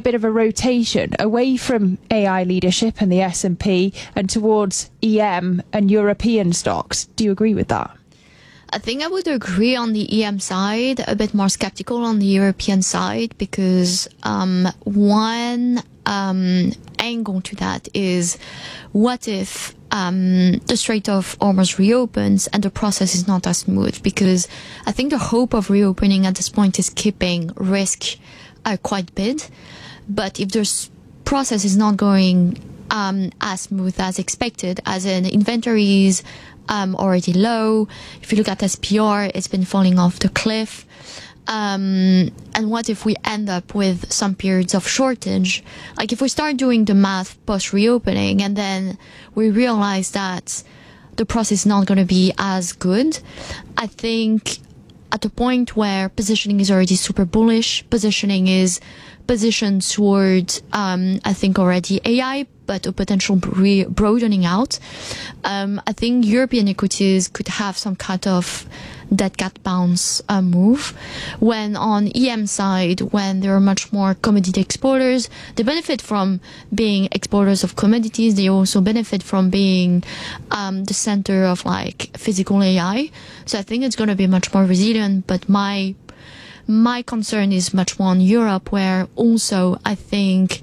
bit of a rotation away from AI leadership and the S&P and towards EM and European stocks. Do you agree with that? I think I would agree on the EM side, a bit more skeptical on the European side, because one angle to that is, what if the Strait of Hormuz reopens and the process is not as smooth? Because I think the hope of reopening at this point is keeping risk quite big. But if the process is not going as smooth as expected, as in inventories already low, if you look at SPR, it's been falling off the cliff. And what if we end up with some periods of shortage? Like if we start doing the math post reopening and then we realize that the process is not going to be as good, I think at a point where positioning is already super bullish, positioning is positioned towards, I think already AI, but a potential broadening out. I think European equities could have some kind of dead cat bounce move. When on EM side, when there are much more commodity exporters, they benefit from being exporters of commodities. They also benefit from being the center of like physical AI. So I think it's going to be much more resilient. But my concern is much more on Europe, where also I think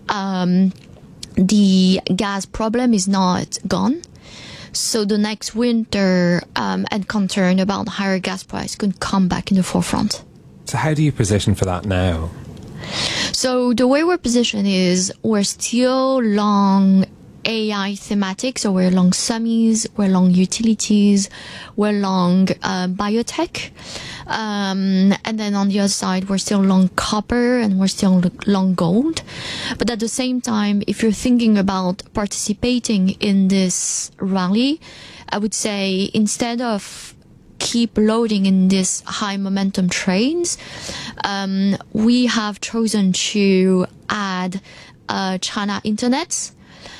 the gas problem is not gone. So the next winter and concern about higher gas price could come back in the forefront. So how do you position for that now? So the way we're positioned is we're still long AI thematic. So we're long semis, we're long utilities, we're long biotech. And then on the other side, we're still long copper and we're still long gold. But at the same time, if you're thinking about participating in this rally, I would say instead of keep loading in this high momentum trades, we have chosen to add China Internet,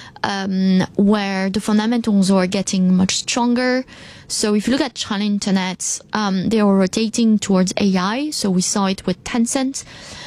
where the fundamentals are getting much stronger. So if you look at China Internet, they are rotating towards AI. So we saw it with Tencent,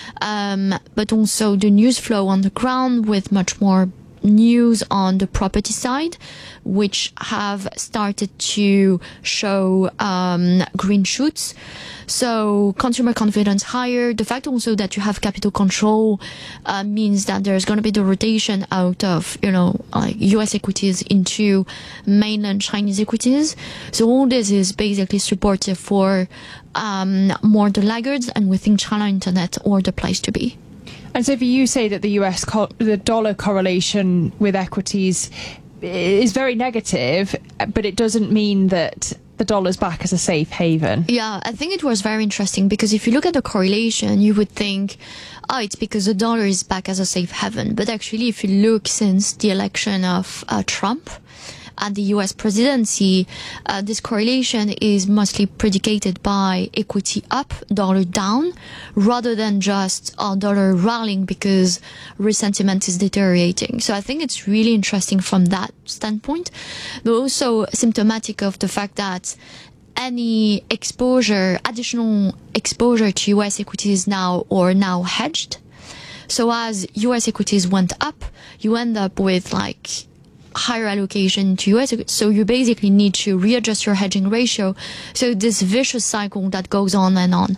but also the news flow on the ground with much more news on the property side, which have started to show green shoots. So consumer confidence higher. The fact also that you have capital control means that there's going to be the rotation out of, like US equities into mainland Chinese equities. So all this is basically supportive for more the laggards, and we think China Internet are the place to be. And so, if you say that the dollar correlation with equities is very negative, but it doesn't mean that the dollar's back as a safe haven. Yeah, I think it was very interesting because if you look at the correlation, you would think, it's because the dollar is back as a safe haven. But actually, if you look since the election of Trump and the US presidency, this correlation is mostly predicated by equity up, dollar down, rather than just dollar rallying because risk sentiment is deteriorating. So I think it's really interesting from that standpoint, but also symptomatic of the fact that any additional exposure to US equities now are now hedged. So as US equities went up, you end up with like higher allocation to US, so you basically need to readjust your hedging ratio. So this vicious cycle that goes on and on.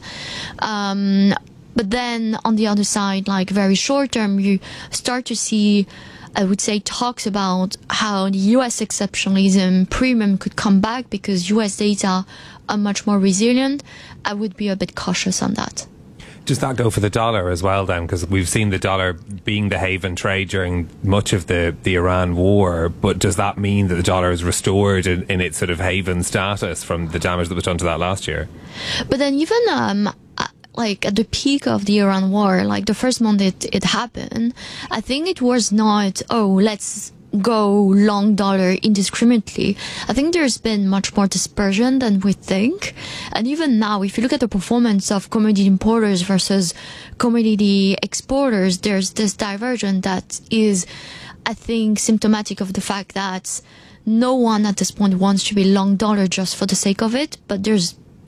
But then on the other side, like very short term, you start to see, I would say, talks about how the US exceptionalism premium could come back because US data are much more resilient. I would be a bit cautious on that. Does that go for the dollar as well then? Because we've seen the dollar being the haven trade during much of the Iran war, but does that mean that the dollar is restored in its sort of haven status from the damage that was done to that last year? But then even like at the peak of the Iran war, like the first month it happened, I think it was not, let's go long dollar indiscriminately. I think there's been much more dispersion than we think. And even now, if you look at the performance of commodity importers versus commodity exporters, there's this divergence that is, I think, symptomatic of the fact that no one at this point wants to be long dollar just for the sake of it, but there's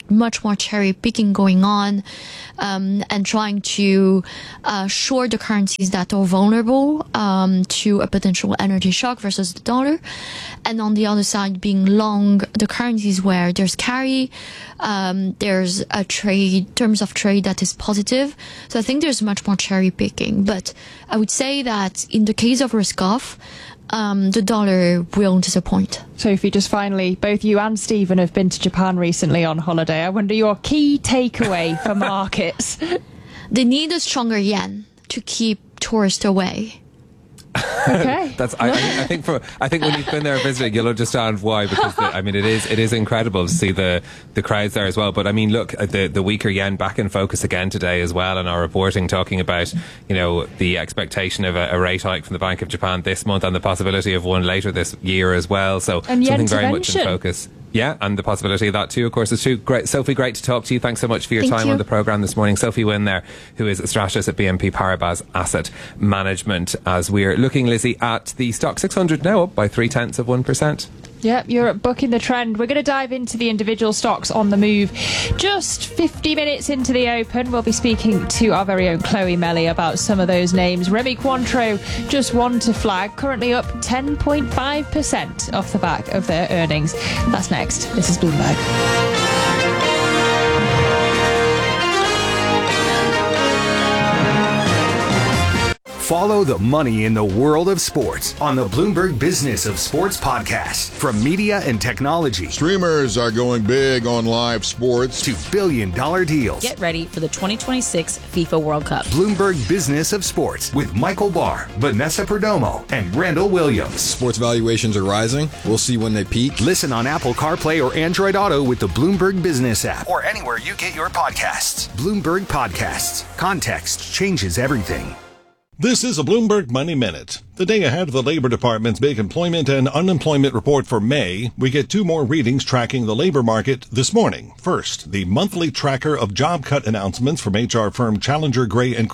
much more cherry picking going on, and trying to short the currencies that are vulnerable to a potential energy shock versus the dollar, and on the other side being long the currencies where there's carry, there's a terms of trade that is positive. So I think there's much more cherry picking, but I would say that in the case of risk off, the dollar will disappoint. Sophie, just finally, both you and Stephen have been to Japan recently on holiday. I wonder your key takeaway for markets. They need a stronger yen to keep tourists away. Okay. I think when you've been there visiting, you'll understand why, because it is incredible to see the crowds there as well. But I mean, look, the weaker yen back in focus again today as well in our reporting, talking about, you know, the expectation of a rate hike from the Bank of Japan this month and the possibility of one later this year as well. So something very much in focus. Yeah, and the possibility of that too, of course, is true. Great, Sophie, great to talk to you. Thanks so much for your time on the programme this morning. Sophie Wynne there, who is a strategist at BNP Paribas Asset Management, as we're looking, Lizzie, at the Stock 600 now up by 0.3%. Yep, Europe bucking the trend. We're going to dive into the individual stocks on the move. Just 50 minutes into the open, we'll be speaking to our very own Chloe Melly about some of those names. Remy Cointreau, just one to flag, currently up 10.5% off the back of their earnings. That's next. This is Bloomberg. Follow the money in the world of sports on the Bloomberg Business of Sports podcast. From media and technology, streamers are going big on live sports, to billion-dollar deals. Get ready for the 2026 FIFA World Cup. Bloomberg Business of Sports with Michael Barr, Vanessa Perdomo, and Randall Williams. Sports valuations are rising. We'll see when they peak. Listen on Apple CarPlay or Android Auto with the Bloomberg Business app, or anywhere you get your podcasts. Bloomberg Podcasts. Context changes everything. This is a Bloomberg Money Minute. The day ahead of the Labor Department's big employment and unemployment report for May, we get two more readings tracking the labor market this morning. First, the monthly tracker of job cut announcements from HR firm Challenger Gray &